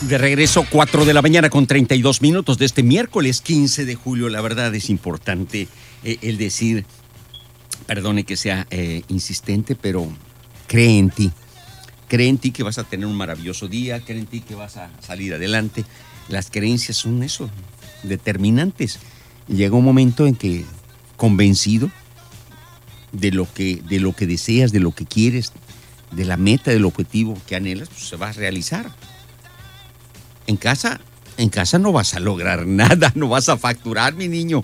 De regreso, 4 de la mañana con 32 minutos de este miércoles 15 de julio. La verdad es importante el decir, perdone que sea insistente, pero cree en ti. Cree en ti que vas a tener un maravilloso día, cree en ti que vas a salir adelante. Las creencias son eso, determinantes. Llega un momento en que, convencido de lo que deseas, de lo que quieres, de la meta, del objetivo que anhelas, pues se va a realizar. En casa no vas a lograr nada, no vas a facturar, mi niño.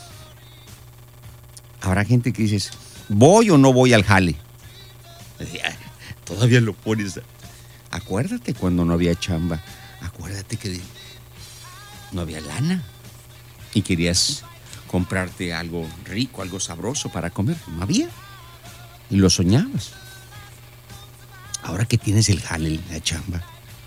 Habrá gente que dices, ¿voy o no voy al jale? Todavía lo pones. Acuérdate cuando no había chamba, acuérdate que no había lana y querías comprarte algo rico, algo sabroso para comer. No había. Y lo soñabas. Ahora que tienes el jale, la chamba,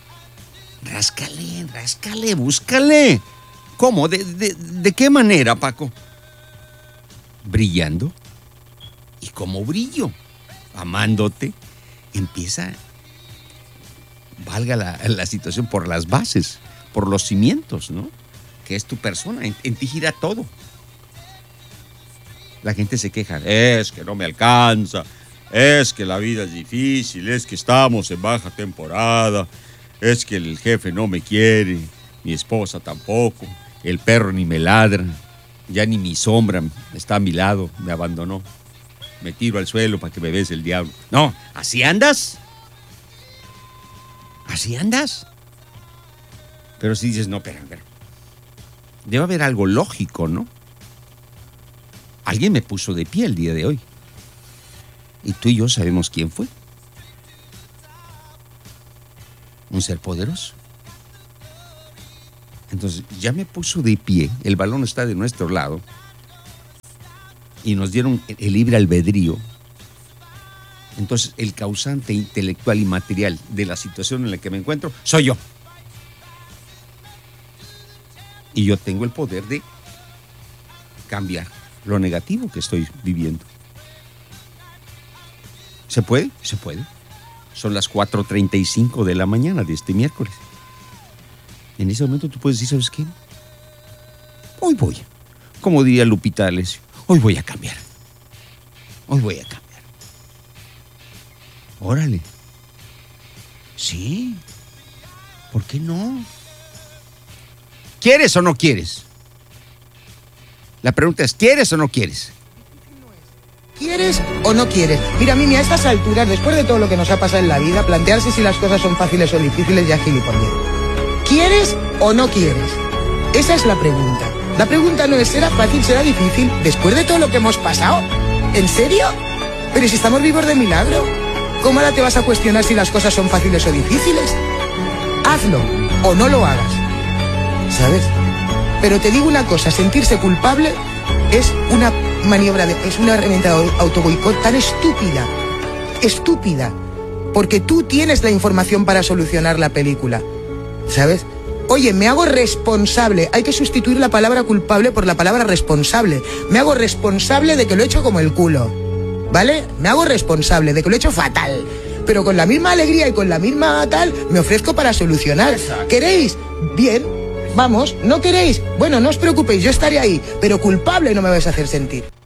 ráscale, búscale. ¿Cómo? ¿De qué manera, Paco? Brillando. ¿Y cómo brillo? Amándote. Empieza, valga la situación, por las bases, por los cimientos, ¿no? Que es tu persona. En ti gira todo. La gente se queja. Es que no me alcanza. Es que la vida es difícil. Es que estamos en baja temporada. Es que el jefe no me quiere, mi esposa tampoco, el perro ni me ladra, ya ni mi sombra está a mi lado, me abandonó. Me tiro al suelo para que me bese el diablo. No, ¿así andas? ¿Así andas? Pero si dices, no, pero debe haber algo lógico, ¿no? Alguien me puso de pie el día de hoy. Y tú y yo sabemos quién fue. Un ser poderoso. Entonces, ya me puso de pie, el balón está de nuestro lado, y nos dieron el libre albedrío. Entonces, el causante intelectual y material de la situación en la que me encuentro soy yo. Y yo tengo el poder de cambiar lo negativo que estoy viviendo. ¿Se puede? Se puede. Son las 4:35 de la mañana de este miércoles. En ese momento tú puedes decir, ¿sabes qué? Hoy voy. Como diría Lupita D'Alessio, hoy voy a cambiar. Hoy voy a cambiar. Órale. Sí. ¿Por qué no? ¿Quieres o no quieres? La pregunta es, ¿quieres o no quieres? ¿Quieres o no quieres? Mira, Mimi, a estas alturas, después de todo lo que nos ha pasado en la vida, plantearse si las cosas son fáciles o difíciles ya es gilipollez. ¿Quieres o no quieres? Esa es la pregunta. La pregunta no es, ¿será fácil, será difícil? Después de todo lo que hemos pasado. ¿En serio? Pero si estamos vivos de milagro, ¿cómo ahora te vas a cuestionar si las cosas son fáciles o difíciles? Hazlo o no lo hagas. ¿Sabes? Pero te digo una cosa, sentirse culpable es una maniobra, es una herramienta de autoboicot tan estúpida, porque tú tienes la información para solucionar la película, ¿sabes? Oye, me hago responsable, hay que sustituir la palabra culpable por la palabra responsable. Me hago responsable de que lo he hecho como el culo, ¿vale? Me hago responsable de que lo he hecho fatal, pero con la misma alegría y con la misma tal, me ofrezco para solucionar. Exacto. ¿Queréis? Bien. Vamos, ¿no queréis? Bueno, no os preocupéis, yo estaré ahí, pero culpable no me vais a hacer sentir.